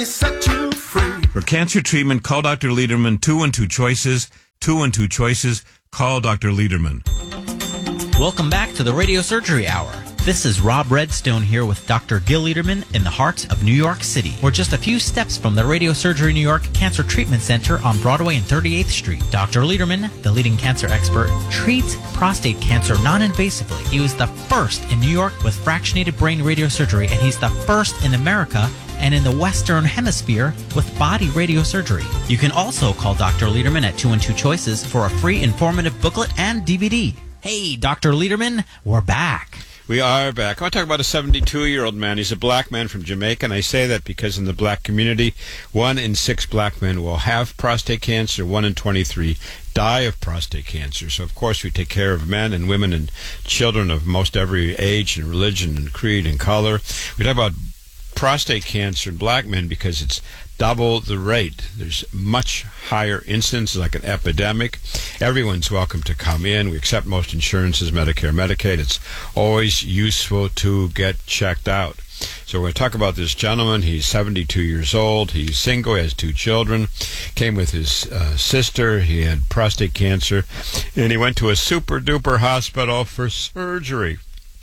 Set you free. For cancer treatment, call Dr. Lederman, 212 Choices, 212 Choices. Call Dr. Lederman. Welcome back to the Radio Surgery Hour. This is Rob Redstone here with Dr. Gil Lederman in the heart of New York City. We're just a few steps from the Radio Surgery New York Cancer Treatment Center on Broadway and 38th Street. Dr. Lederman, the leading cancer expert, treats prostate cancer non-invasively. He was the first in New York with fractionated brain radiosurgery, and he's the first in America and in the Western Hemisphere with body radiosurgery. You can also call Dr. Lederman at 212 Choices for a free informative booklet and DVD. Hey, Dr. Lederman, we're back. We are back. I want to talk about a 72-year-old man. He's a black man from Jamaica, and I say that because in the black community, 1 in 6 black men will have prostate cancer, 1 in 23 die of prostate cancer. So, of course, we take care of men and women and children of most every age and religion and creed and color. We talk about prostate cancer in black men because it's double the rate. There's much higher incidence, like an epidemic. Everyone's welcome to come in. We accept most insurances, Medicare, Medicaid. It's always useful to get checked out. So we're going to talk about this gentleman. He's 72 years old. He's single. He has 2 children. Came with his sister. He had prostate cancer. And he went to a super-duper hospital for surgery.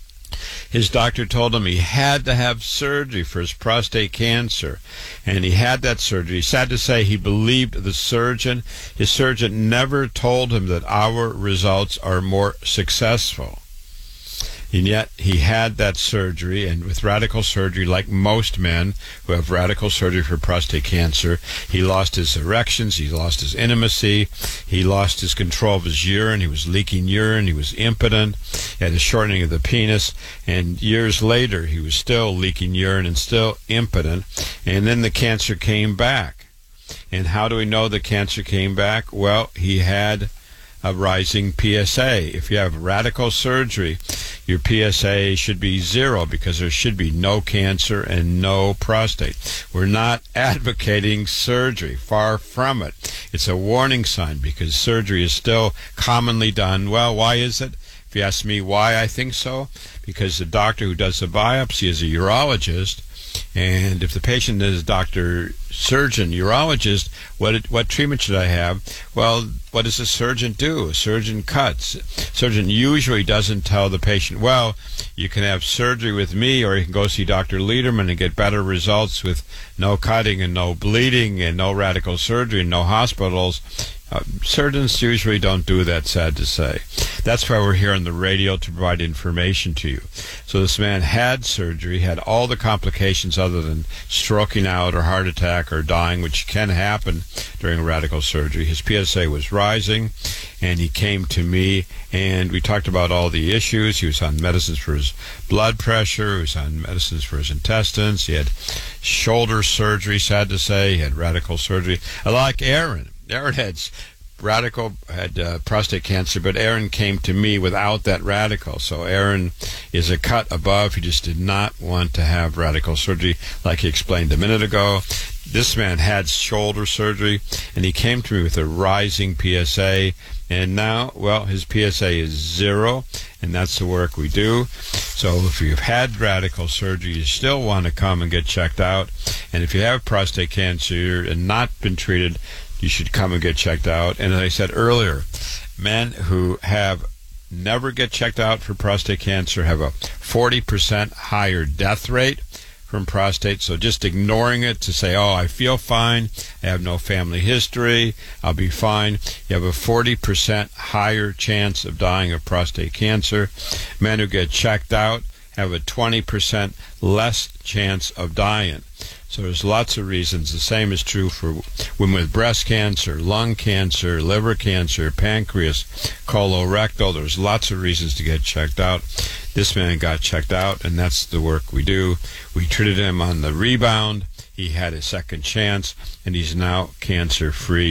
His doctor told him he had to have surgery for his prostate cancer, and he had that surgery. Sad to say, he believed the surgeon. His surgeon never told him that our results are more successful. And yet he had that surgery, and with radical surgery, like most men who have radical surgery for prostate cancer, he lost his erections, he lost his intimacy, he lost his control of his urine, he was leaking urine, he was impotent, he had a shortening of the penis, and years later he was still leaking urine and still impotent, and then the cancer came back. And how do we know the cancer came back? Well, he had a rising PSA. If you have radical surgery, your PSA should be 0 because there should be no cancer and no prostate. We're not advocating surgery. Far from it. It's a warning sign because surgery is still commonly done. Well, why is it? If you ask me why I think so, because the doctor who does the biopsy is a urologist, and if the patient is surgeon, urologist, what treatment should I have? Well, what does a surgeon do? A surgeon cuts. A surgeon usually doesn't tell the patient, well, you can have surgery with me, or you can go see Dr. Lederman and get better results with no cutting and no bleeding and no radical surgery and no hospitals. Surgeons usually don't do that, sad to say. That's why we're here on the radio, to provide information to you. So this man had surgery, had all the complications other than stroking out or heart attack or dying, which can happen during radical surgery. His PSA was rising, and he came to me, and we talked about all the issues. He was on medicines for his blood pressure. He was on medicines for his intestines. He had shoulder surgery, sad to say. He had radical surgery. Like Aaron. Aaron had prostate cancer, but Aaron came to me without that radical. So Aaron is a cut above. He just did not want to have radical surgery, like he explained a minute ago. This man had shoulder surgery, and he came to me with a rising PSA, and now, well, his PSA is 0, and that's the work we do. So if you've had radical surgery, you still want to come and get checked out, and if you have prostate cancer and not been treated, you should come and get checked out. And as I said earlier, men who have never get checked out for prostate cancer have a 40% higher death rate from prostate. So just ignoring it to say, oh, I feel fine, I have no family history, I'll be fine. You have a 40% higher chance of dying of prostate cancer. Men who get checked out have a 20% less chance of dying. So there's lots of reasons. The same is true for women with breast cancer, lung cancer, liver cancer, pancreas, colorectal. There's lots of reasons to get checked out. This man got checked out, and that's the work we do. We treated him on the rebound. He had a second chance, and he's now cancer-free.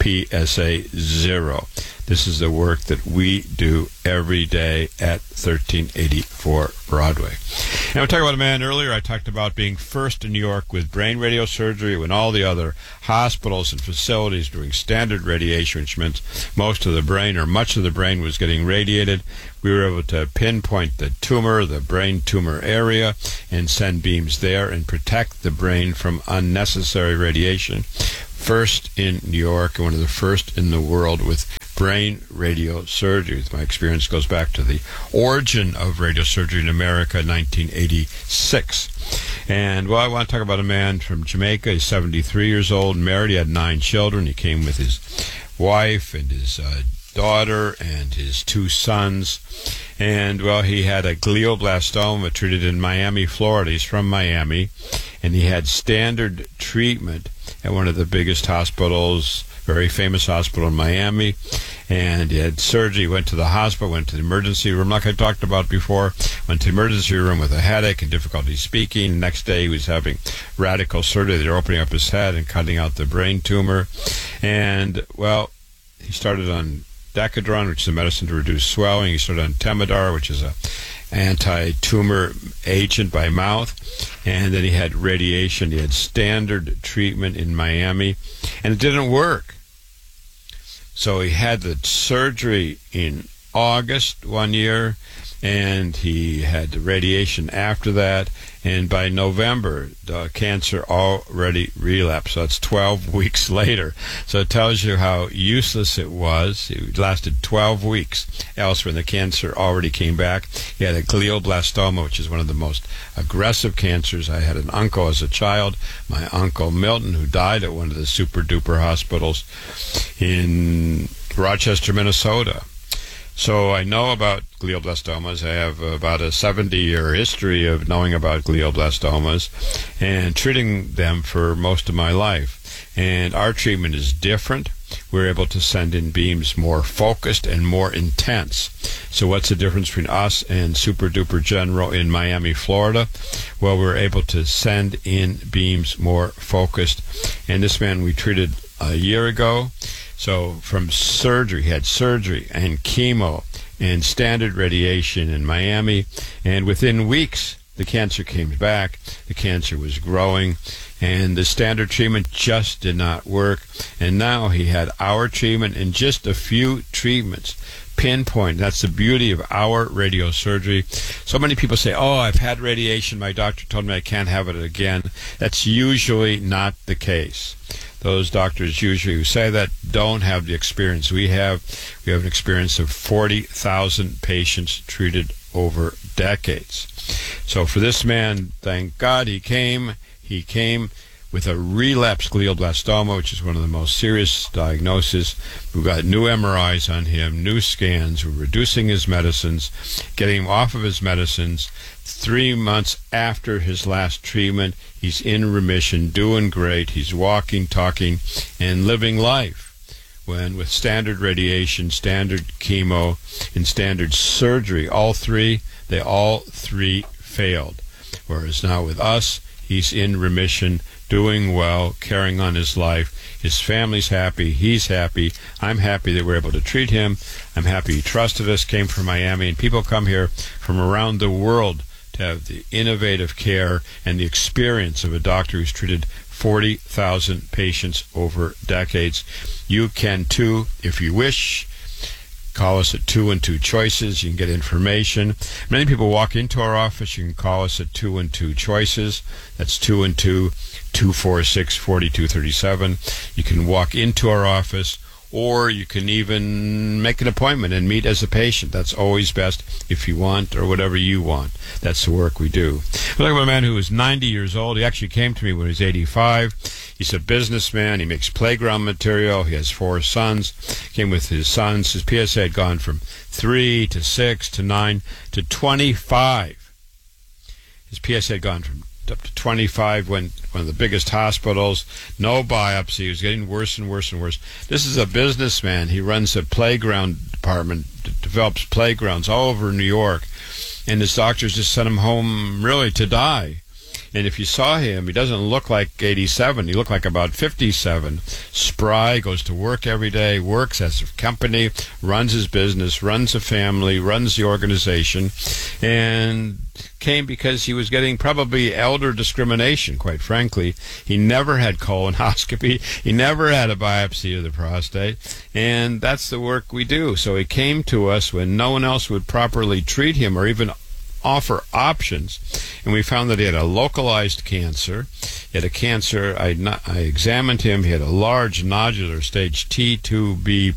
PSA 0. This is the work that we do every day at 1384 Broadway. And we talked about a man earlier. I talked about being first in New York with brain radiosurgery when all the other hospitals and facilities doing standard radiation, which meant most of the brain or much of the brain was getting radiated. We were able to pinpoint the tumor, the brain tumor area, and send beams there and protect the brain from unnecessary radiation. First in New York and one of the first in the world with brain radiosurgery. My experience goes back to the origin of radiosurgery in America, 1986. And, well, I want to talk about a man from Jamaica. He's 73 years old, married. He had 9 children. He came with his wife and his daughter and his 2 sons. And, well, he had a glioblastoma treated in Miami, Florida. He's from Miami. And he had standard treatment at one of the biggest hospitals, very famous hospital in Miami, and he had surgery, went to the hospital, went to the emergency room, like I talked about before, went to the emergency room with a headache and difficulty speaking. The next day he was having radical surgery. They're opening up his head and cutting out the brain tumor. And, well, he started on Decadron, which is a medicine to reduce swelling. He started on Temodar, which is a anti-tumor agent by mouth, and then he had radiation. He had standard treatment in Miami, and it didn't work. So he had the surgery in August one year, and he had the radiation after that, and by November, the cancer already relapsed. So it's 12 weeks later. So it tells you how useless it was. It lasted 12 weeks. Elsewhere, the cancer already came back. He had a glioblastoma, which is one of the most aggressive cancers. I had an uncle as a child, my Uncle Milton, who died at one of the super-duper hospitals in Rochester, Minnesota. So I know about glioblastomas. I have about a 70-year history of knowing about glioblastomas and treating them for most of my life. And our treatment is different. We're able to send in beams more focused and more intense. So what's the difference between us and Super Duper General in Miami, Florida? Well, we're able to send in beams more focused. And this man we treated a year ago. So from surgery, he had surgery and chemo and standard radiation in Miami. And within weeks, the cancer came back. The cancer was growing. And the standard treatment just did not work. And now he had our treatment and just a few treatments. Pinpoint. That's the beauty of our radiosurgery. So many people say, oh, I've had radiation. My doctor told me I can't have it again. That's usually not the case. Those doctors usually who say that don't have the experience we have. We have an experience of 40,000 patients treated over decades. So for this man, thank God he came. He came with a relapsed glioblastoma, which is one of the most serious diagnoses. We've got new MRIs on him, new scans. We're reducing his medicines, getting him off of his medicines. 3 months after his last treatment, he's in remission, doing great. He's walking, talking, and living life. When with standard radiation, standard chemo, and standard surgery, they all three failed. Whereas now with us, he's in remission, doing well, carrying on his life. His family's happy. He's happy. I'm happy that we're able to treat him. I'm happy he trusted us, came from Miami, and people come here from around the world to have the innovative care and the experience of a doctor who's treated 40,000 patients over decades. You can too, if you wish. Call us at 212 Choices. You can get information. Many people walk into our office. You can call us at 212 Choices. That's 212-246-4237. You can walk into our office, or you can even make an appointment and meet as a patient. That's always best if you want, or whatever you want. That's the work we do. We're talking about a man who is 90 years old. He actually came to me when he was 85. He's a businessman. He makes playground material. He has 4 sons. Came with his sons. His PSA had gone from 3 to 6 to 9 to 25. His PSA had gone from up to 25, went one of the biggest hospitals, no biopsy. He was getting worse and worse and worse. This is a businessman. He runs a playground department, develops playgrounds all over New York, and his doctors just sent him home really to die. And if you saw him, he doesn't look like 87. He looked like about 57. Spry, goes to work every day, works as a company, runs his business, runs a family, runs the organization, and came because he was getting probably elder discrimination, quite frankly. He never had colonoscopy. He never had a biopsy of the prostate. And that's the work we do. So he came to us when no one else would properly treat him or even offer options, and we found that he had a localized cancer. He had a cancer. I examined him. He had a large nodular stage T2C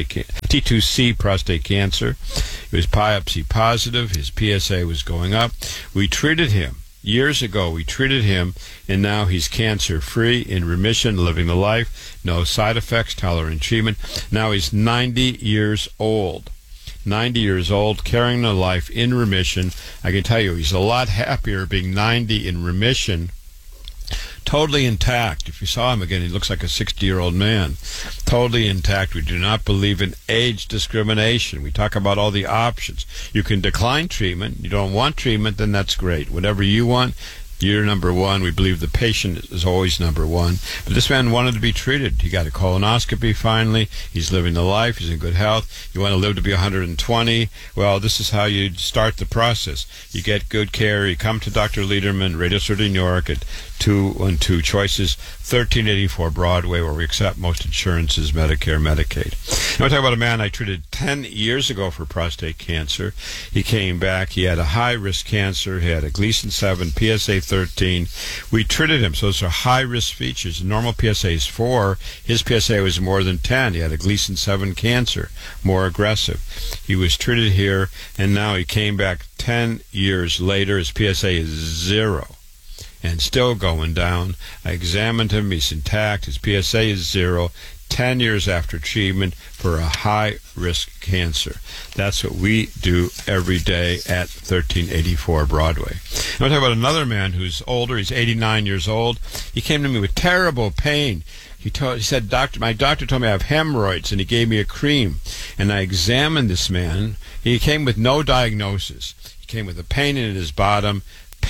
prostate cancer. He was biopsy positive. His PSA was going up. We treated him. Years ago, we treated him, and now he's cancer-free, in remission, living the life, no side effects, tolerating treatment. Now he's 90 years old. 90 years old, carrying a life, in remission. I can tell you, he's a lot happier being 90 in remission, totally intact. If you saw him again, he looks like a 60-year-old man, totally intact. We do not believe in age discrimination. We talk about all the options. You can decline treatment. You don't want treatment, then that's great. Whatever you want, you're number one. We believe the patient is always number one. But this man wanted to be treated. He got a colonoscopy finally. He's living the life. He's in good health. You want to live to be 120? Well, this is how you start the process. You get good care. You come to Dr. Lederman, Radio Surgery New York at 212 Choices, 1384 Broadway, where we accept most insurances, Medicare, Medicaid. Now, I talk about a man I treated 10 years ago for prostate cancer. He came back. He had a high-risk cancer. He had a Gleason 7, PSA 13. We treated him. So those are high-risk features. Normal PSA is 4. His PSA was more than 10. He had a Gleason 7 cancer, more aggressive. He was treated here, and now he came back 10 years later. His PSA is 0. And still going down. I examined him. He's intact. His PSA is 0. 10 years after treatment for a high-risk cancer. That's what we do every day at 1384 Broadway. Now, I'll talk about another man who's older. He's 89 years old. He came to me with terrible pain. He said, my doctor told me I have hemorrhoids, and he gave me a cream. And I examined this man. He came with no diagnosis. He came with a pain in his bottom.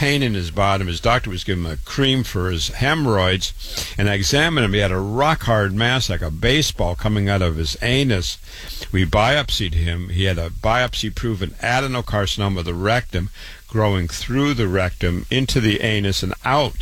His doctor was giving him a cream for his hemorrhoids, and I examined him. He had a rock-hard mass like a baseball coming out of his anus. We biopsied him. He had a biopsy-proven adenocarcinoma of the rectum growing through the rectum into the anus and out.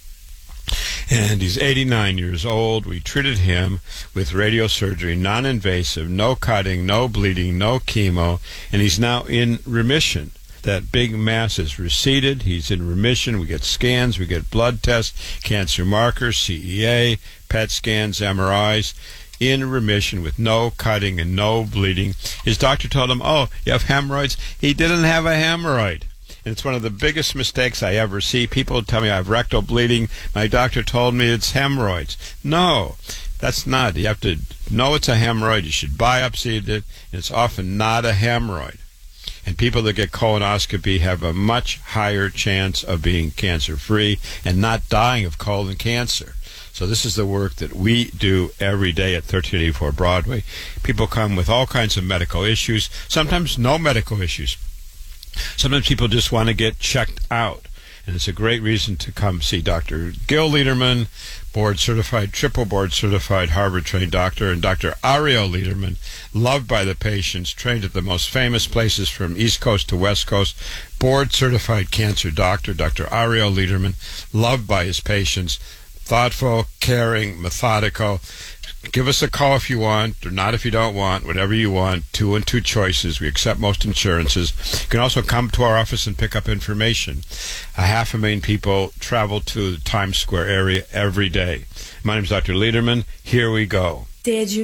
And he's 89 years old. We treated him with radiosurgery, non-invasive, no cutting, no bleeding, no chemo, and he's now in remission. That big mass is receded. He's in remission. We get scans. We get blood tests, cancer markers, CEA, PET scans, MRIs. In remission with no cutting and no bleeding. His doctor told him, oh, you have hemorrhoids? He didn't have a hemorrhoid. And it's one of the biggest mistakes I ever see. People tell me I have rectal bleeding. My doctor told me it's hemorrhoids. No, that's not. You have to know it's a hemorrhoid. You should biopsy it. And it's often not a hemorrhoid. And people that get colonoscopy have a much higher chance of being cancer-free and not dying of colon cancer. So this is the work that we do every day at 1384 Broadway. People come with all kinds of medical issues, sometimes no medical issues. Sometimes people just want to get checked out. And it's a great reason to come see Dr. Gil Lederman, board-certified, triple board-certified, Harvard-trained doctor, and Dr. Ariel Lederman, loved by the patients, trained at the most famous places from East Coast to West Coast, board-certified cancer doctor, Dr. Ariel Lederman, loved by his patients, thoughtful, caring, methodical. Give us a call if you want, or not if you don't want, whatever you want. 212 Choices. We accept most insurances. You can also come to our office and pick up information. 500,000 people travel to the Times Square area every day. My name is Dr. Lederman. Here we go. Did you